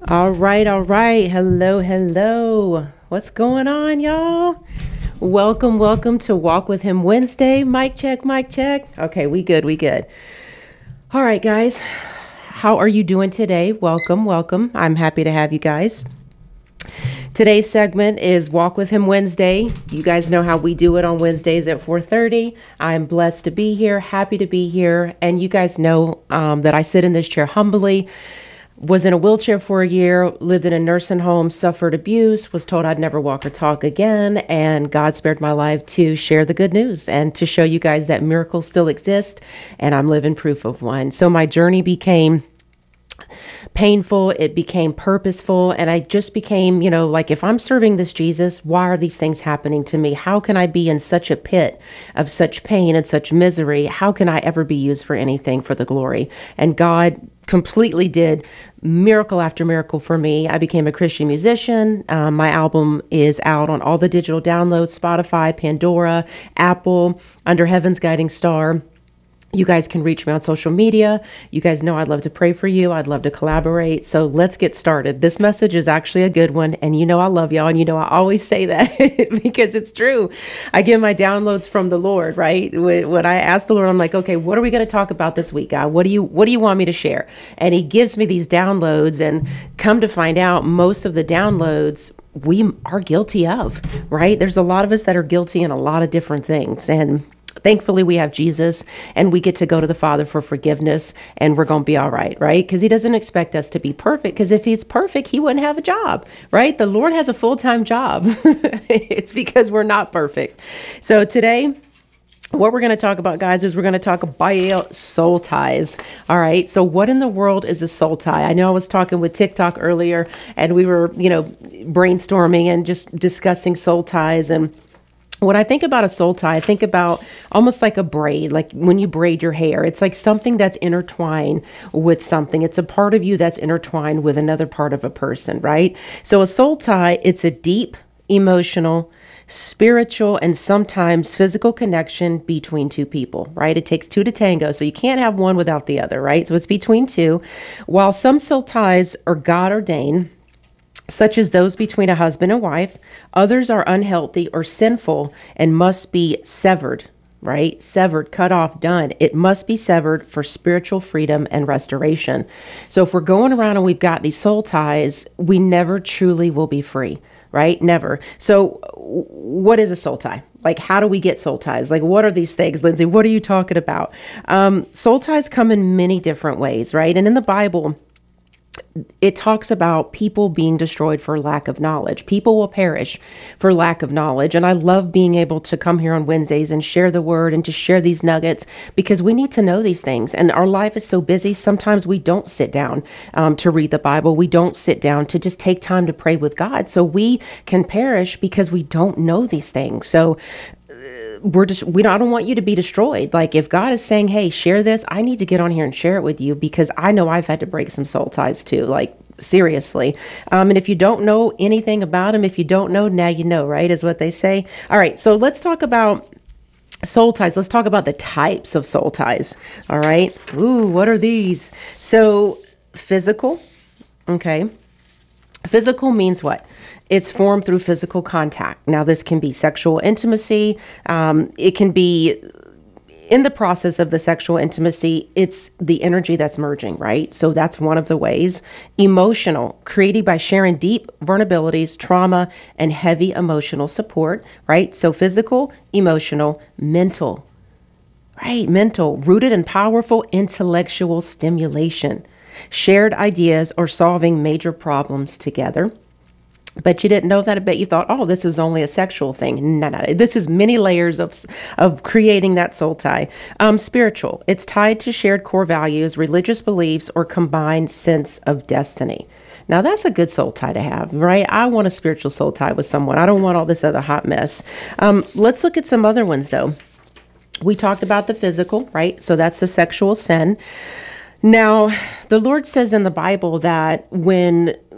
All right, all right. Hello, hello. What's going on, y'all? Welcome to Walk with Him Wednesday. Mic check, mic check. Okay, we good. All right, guys. How are you doing today? Welcome. I'm happy to have you guys. Today's segment is Walk with Him Wednesday. You guys know how we do it on Wednesdays at 4:30. I'm blessed to be here, happy to be here. And you guys know that I sit in this chair humbly. Was in a wheelchair for a year, lived in a nursing home, suffered abuse, was told I'd never walk or talk again, and God spared my life to share the good news and to show you guys that miracles still exist, and I'm living proof of one. So my journey became painful, it became purposeful, and I just became, like, if I'm serving this Jesus, why are these things happening to me? How can I be in such a pit of such pain and such misery? How can I ever be used for anything for the glory? And God completely did miracle after miracle for me. I became a Christian musician. My album is out on all the digital downloads, Spotify, Pandora, Apple, under Heaven's Guiding Star. You guys can reach me on social media. You guys know I'd love to pray for you. I'd love to collaborate. So let's get started. This message is actually a good one. And I love y'all. And I always say that because it's true. I get my downloads from the Lord, right? When I ask the Lord, I'm like, okay, what are we going to talk about this week, God? What do you want me to share? And He gives me these downloads, and come to find out, most of the downloads we are guilty of, right? There's a lot of us that are guilty in a lot of different things. And thankfully, we have Jesus, and we get to go to the Father for forgiveness, and we're going to be all right? Because He doesn't expect us to be perfect, because if He's perfect, He wouldn't have a job, right? The Lord has a full-time job. It's because we're not perfect. So today, what we're going to talk about, guys, is we're going to talk about soul ties. All right. So what in the world is a soul tie? I know I was talking with TikTok earlier, and we were, brainstorming and just discussing soul ties. And when I think about a soul tie, I think about almost like a braid, like when you braid your hair. It's like something that's intertwined with something. It's a part of you that's intertwined with another part of a person, right? So a soul tie, it's a deep, emotional, spiritual, and sometimes physical connection between two people, right? It takes two to tango, so you can't have one without the other, right? So it's between two. While some soul ties are God ordained, such as those between a husband and wife, others are unhealthy or sinful and must be severed, right? Severed, cut off, done. It must be severed for spiritual freedom and restoration. So if we're going around and we've got these soul ties, we never truly will be free, right? Never. So what is a soul tie? Like, how do we get soul ties? Like, what are these things, Lindsay? What are you talking about? Soul ties come in many different ways, right? And in the Bible, it talks about people being destroyed for lack of knowledge. People will perish for lack of knowledge. And I love being able to come here on Wednesdays and share the word and just share these nuggets, because we need to know these things. And our life is so busy. Sometimes we don't sit down to read the Bible. We don't sit down to just take time to pray with God. So we can perish because we don't know these things. So I don't want you to be destroyed. Like, if God is saying, hey, share this, I need to get on here and share it with you, because I know I've had to break some soul ties too, like, seriously. And if you don't know anything about Him, if you don't know, now you know, right, is what they say. All right, so let's talk about soul ties. Let's talk about the types of soul ties. All right. Ooh, what are these? So physical. Okay. Physical means what? It's formed through physical contact. Now, this can be sexual intimacy. It can be in the process of the sexual intimacy. It's the energy that's merging, right? So that's one of the ways. Emotional, created by sharing deep vulnerabilities, trauma, and heavy emotional support, right? So physical, emotional, mental, right? Mental, rooted in powerful intellectual stimulation, shared ideas, or solving major problems together. But you didn't know that. I bet you thought, oh, this was only a sexual thing. No. This is many layers of creating that soul tie. Spiritual. It's tied to shared core values, religious beliefs, or combined sense of destiny. Now, that's a good soul tie to have, right? I want a spiritual soul tie with someone. I don't want all this other hot mess. Let's look at some other ones, though. We talked about the physical, right? So that's the sexual sin. Now, the Lord says in the Bible that when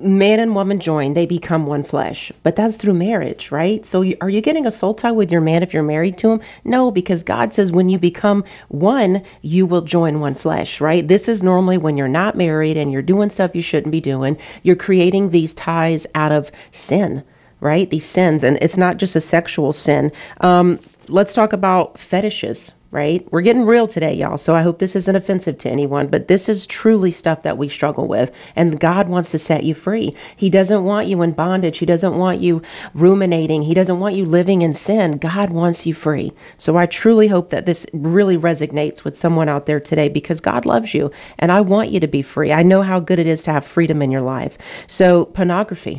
man and woman join, they become one flesh, but that's through marriage, right? So are you getting a soul tie with your man if you're married to him? No, because God says when you become one, you will join one flesh, right? This is normally when you're not married and you're doing stuff you shouldn't be doing. You're creating these ties out of sin, right? These sins, and it's not just a sexual sin. Let's talk about fetishes, right? We're getting real today, y'all. So I hope this isn't offensive to anyone, but this is truly stuff that we struggle with. And God wants to set you free. He doesn't want you in bondage. He doesn't want you ruminating. He doesn't want you living in sin. God wants you free. So I truly hope that this really resonates with someone out there today, because God loves you and I want you to be free. I know how good it is to have freedom in your life. So pornography.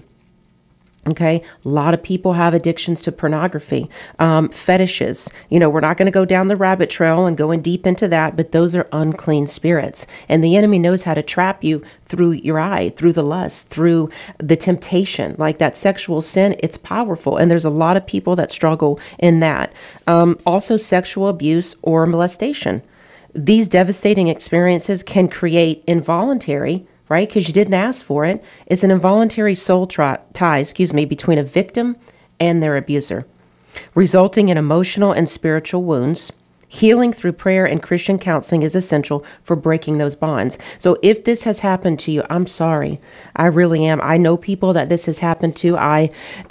Okay. A lot of people have addictions to pornography, fetishes. We're not going to go down the rabbit trail and going deep into that, but those are unclean spirits. And the enemy knows how to trap you through your eye, through the lust, through the temptation, like that sexual sin. It's powerful. And there's a lot of people that struggle in that. Also sexual abuse or molestation. These devastating experiences can create involuntary, right? Because you didn't ask for it. It's an involuntary soul tie, between a victim and their abuser, resulting in emotional and spiritual wounds. Healing through prayer and Christian counseling is essential for breaking those bonds. So if this has happened to you, I'm sorry. I really am. I know people that this has happened to. And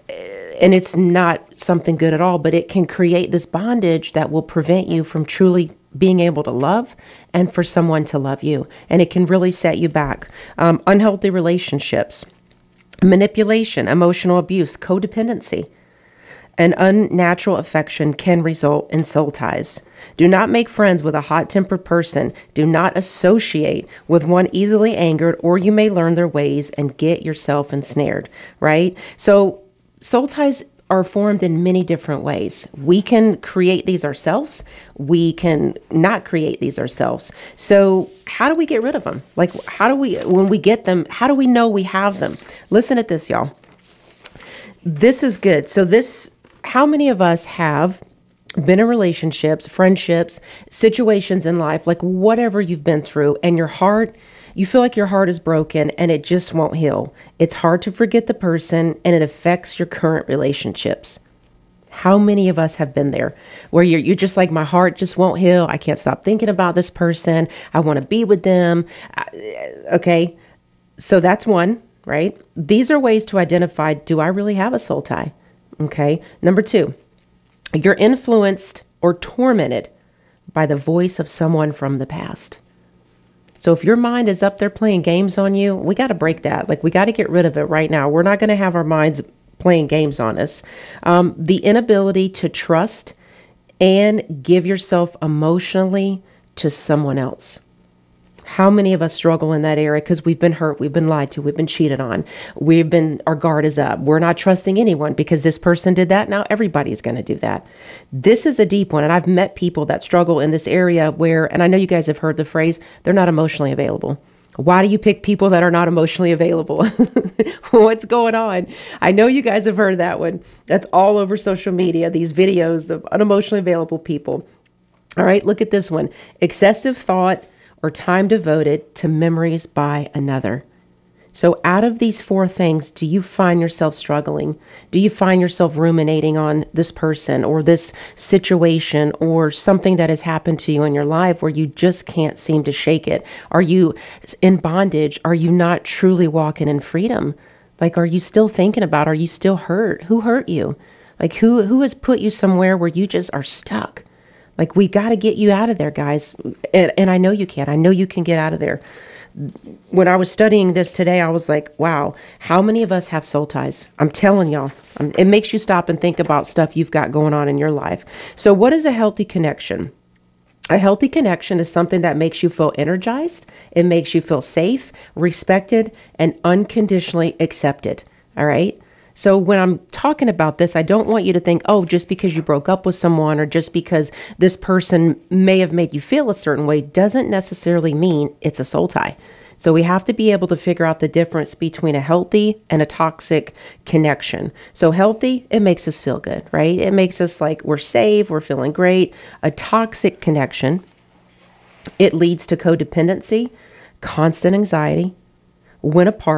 it's not something good at all, but it can create this bondage that will prevent you from truly being able to love and for someone to love you. And it can really set you back. Unhealthy relationships, manipulation, emotional abuse, codependency, and unnatural affection can result in soul ties. Do not make friends with a hot-tempered person. Do not associate with one easily angered, or you may learn their ways and get yourself ensnared, right? So soul ties are formed in many different ways. We can create these ourselves. We can not create these ourselves. So how do we get rid of them? Like, when we get them, how do we know we have them? Listen at this, y'all. This is good. So how many of us have been in relationships, friendships, situations in life, like whatever you've been through, and you feel like your heart is broken and it just won't heal. It's hard to forget the person and it affects your current relationships. How many of us have been there where you're just like, my heart just won't heal. I can't stop thinking about this person. I want to be with them. Okay. So that's one, right? These are ways to identify, do I really have a soul tie? Okay. Number 2, you're influenced or tormented by the voice of someone from the past. So if your mind is up there playing games on you, we got to break that. Like, we got to get rid of it right now. We're not going to have our minds playing games on us. The inability to trust and give yourself emotionally to someone else. How many of us struggle in that area because we've been hurt, we've been lied to, we've been cheated on, our guard is up. We're not trusting anyone because this person did that. Now everybody's going to do that. This is a deep one. And I've met people that struggle in this area where, and I know you guys have heard the phrase, they're not emotionally available. Why do you pick people that are not emotionally available? What's going on? I know you guys have heard that one. That's all over social media, these videos of unemotionally available people. All right, look at this one. Excessive thought or time devoted to memories by another. So out of these 4 things, do you find yourself struggling? Do you find yourself ruminating on this person or this situation or something that has happened to you in your life where you just can't seem to shake it? Are you in bondage? Are you not truly walking in freedom? Like, are you still thinking about, are you still hurt? Who hurt you? Like, who has put you somewhere where you just are stuck? Like, we got to get you out of there, guys. And I know you can. I know you can get out of there. When I was studying this today, I was like, wow, how many of us have soul ties? I'm telling y'all, it makes you stop and think about stuff you've got going on in your life. So what is a healthy connection? A healthy connection is something that makes you feel energized. It makes you feel safe, respected, and unconditionally accepted. All right. So when I'm talking about this, I don't want you to think, oh, just because you broke up with someone or just because this person may have made you feel a certain way doesn't necessarily mean it's a soul tie. So we have to be able to figure out the difference between a healthy and a toxic connection. So healthy, it makes us feel good, right? It makes us like we're safe, we're feeling great. A toxic connection, it leads to codependency, constant anxiety, when apart,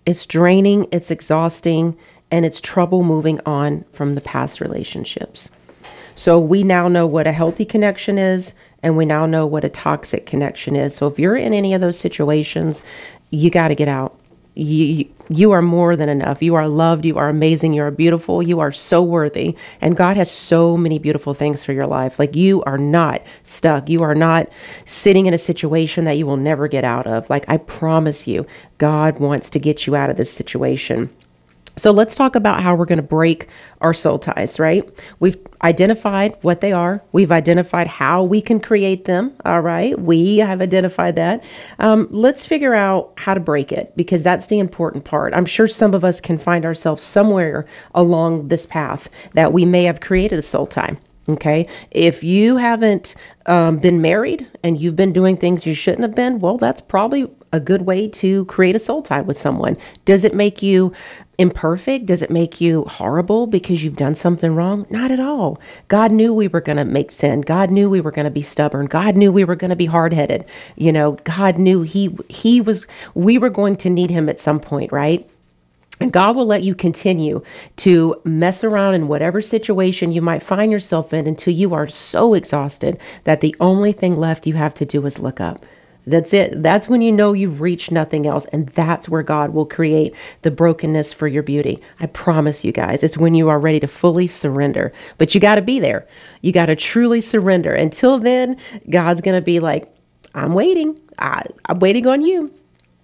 It's draining, it's exhausting, and it's trouble moving on from the past relationships. So we now know what a healthy connection is, and we now know what a toxic connection is. So if you're in any of those situations, you got to get out. You are more than enough. You are loved. You are amazing. You are beautiful. You are so worthy. And God has so many beautiful things for your life. Like, you are not stuck. You are not sitting in a situation that you will never get out of. Like, I promise you, God wants to get you out of this situation. So let's talk about how we're going to break our soul ties, right? We've identified what they are. We've identified how we can create them. All right. We have identified that. Let's figure out how to break it, because that's the important part. I'm sure some of us can find ourselves somewhere along this path that we may have created a soul tie. Okay. If you haven't been married and you've been doing things you shouldn't have been, well, that's probably a good way to create a soul tie with someone. Does it make you imperfect? Does it make you horrible because you've done something wrong? Not at all. God knew we were going to make sin. God knew we were going to be stubborn. God knew we were going to be hard-headed. You know, God knew we were going to need him at some point, right? And God will let you continue to mess around in whatever situation you might find yourself in until you are so exhausted that the only thing left you have to do is look up. That's it. That's when you know you've reached nothing else. And that's where God will create the brokenness for your beauty. I promise you guys, it's when you are ready to fully surrender. But you got to be there. You got to truly surrender. Until then, God's going to be like, I'm waiting. I'm waiting on you.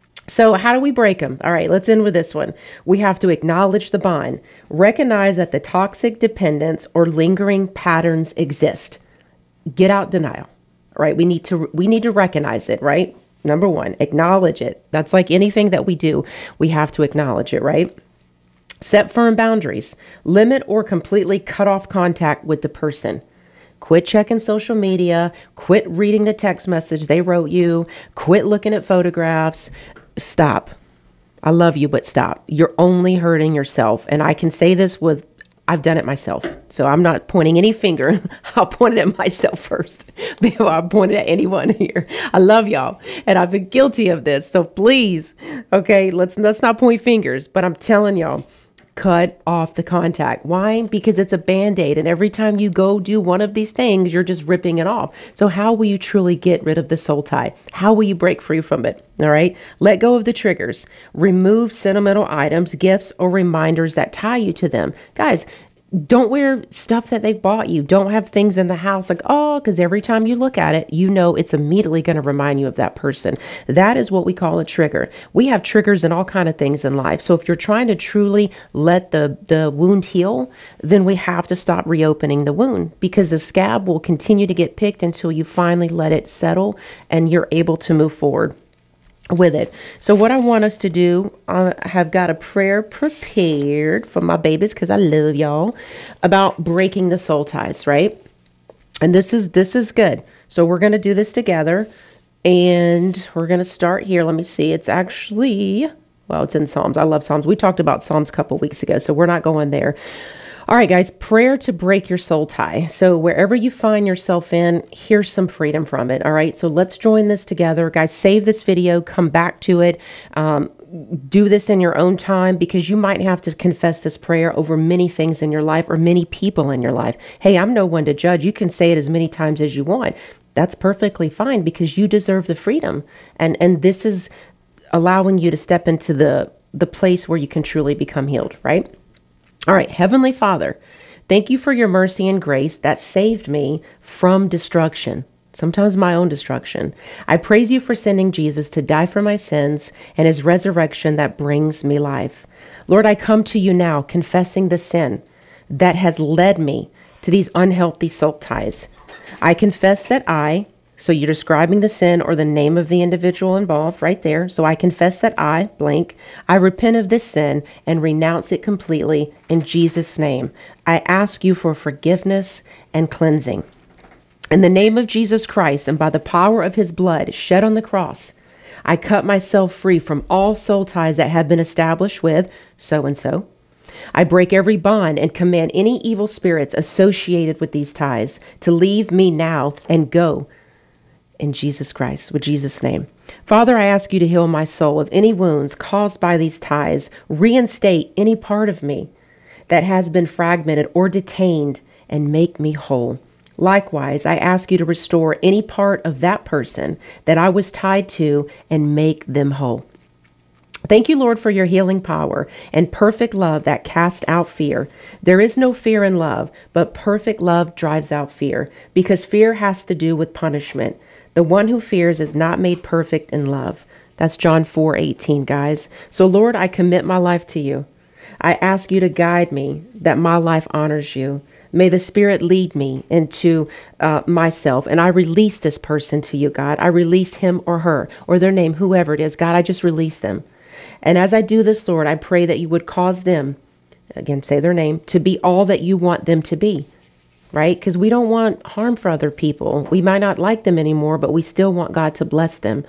So how do we break them? All right, let's end with this one. We have to acknowledge the bond, recognize that the toxic dependence or lingering patterns exist. Get out denial. Right? We need to recognize it, right? Number one, acknowledge it. That's like anything that we do. We have to acknowledge it, right? Set firm boundaries. Limit or completely cut off contact with the person. Quit checking social media. Quit reading the text message they wrote you. Quit looking at photographs. Stop. I love you, but stop. You're only hurting yourself. And I can say this I've done it myself. So I'm not pointing any finger. I'll point it at myself first before I point it at anyone here. I love y'all. And I've been guilty of this. So please, okay, let's not point fingers. But I'm telling y'all, cut off the contact. Why? Because it's a Band-Aid. And every time you go do one of these things, you're just ripping it off. So how will you truly get rid of the soul tie? How will you break free from it? All right. Let go of the triggers. Remove sentimental items, gifts, or reminders that tie you to them. Guys, don't wear stuff that they've bought you. Don't have things in the house like, oh, because every time you look at it, you know it's immediately going to remind you of that person. That is what we call a trigger. We have triggers in all kinds of things in life. So if you're trying to truly let the wound heal, then we have to stop reopening the wound, because the scab will continue to get picked until you finally let it settle and you're able to move forward with it. So what I want us to do, I have got a prayer prepared for my babies, because I love y'all, about breaking the soul ties, right? And this is good. So we're going to do this together, and we're going to start here. Let me see. It's actually, well, it's in Psalms. I love Psalms. We talked about Psalms a couple weeks ago, so we're not going there. All right, guys, prayer to break your soul tie. So wherever you find yourself in, here's some freedom from it. All right, so let's join this together. Guys, save this video, come back to it. Do this in your own time, because you might have to confess this prayer over many things in your life or many people in your life. Hey, I'm no one to judge. You can say it as many times as you want. That's perfectly fine, because you deserve the freedom. And this is allowing you to step into the place where you can truly become healed, right? All right, Heavenly Father, thank you for your mercy and grace that saved me from destruction, sometimes my own destruction. I praise you for sending Jesus to die for my sins and his resurrection that brings me life. Lord, I come to you now confessing the sin that has led me to these unhealthy soul ties. I confess that so you're describing the sin or the name of the individual involved right there. So I confess that I repent of this sin and renounce it completely in Jesus' name. I ask you for forgiveness and cleansing. In the name of Jesus Christ and by the power of his blood shed on the cross, I cut myself free from all soul ties that have been established with so-and-so. I break every bond and command any evil spirits associated with these ties to leave me now and go in Jesus Christ, with Jesus' name. Father, I ask you to heal my soul of any wounds caused by these ties. Reinstate any part of me that has been fragmented or detained and make me whole. Likewise, I ask you to restore any part of that person that I was tied to and make them whole. Thank you, Lord, for your healing power and perfect love that casts out fear. There is no fear in love, but perfect love drives out fear, because fear has to do with punishment. The one who fears is not made perfect in love. That's John 4:18, guys. So, Lord, I commit my life to you. I ask you to guide me, that my life honors you. May the Spirit lead me into myself, and I release this person to you, God. I release him or her or their name, whoever it is. God, I just release them. And as I do this, Lord, I pray that you would cause them, again, say their name, to be all that you want them to be, right? Because we don't want harm for other people. We might not like them anymore, but we still want God to bless them.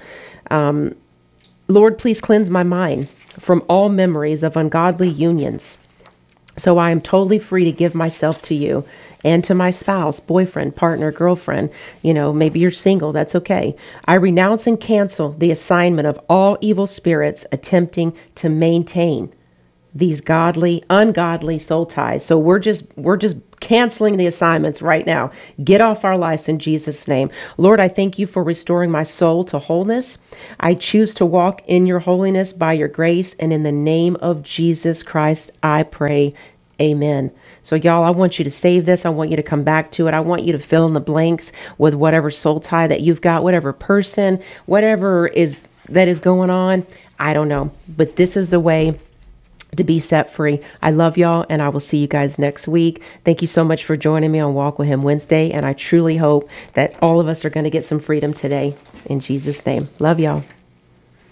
Lord, please cleanse my mind from all memories of ungodly unions, so I am totally free to give myself to you and to my spouse, boyfriend, partner, girlfriend. Maybe you're single. That's okay. I renounce and cancel the assignment of all evil spirits attempting to maintain these ungodly soul ties. So we're just canceling the assignments right now. Get off our lives in Jesus' name. Lord, I thank you for restoring my soul to wholeness. I choose to walk in your holiness by your grace, and in the name of Jesus Christ, I pray. Amen. So y'all, I want you to save this. I want you to come back to it. I want you to fill in the blanks with whatever soul tie that you've got, whatever person, whatever that is going on. I don't know, but this is the way to be set free. I love y'all, and I will see you guys next week. Thank you so much for joining me on Walk with Him Wednesday, and I truly hope that all of us are going to get some freedom today. In Jesus' name. Love y'all.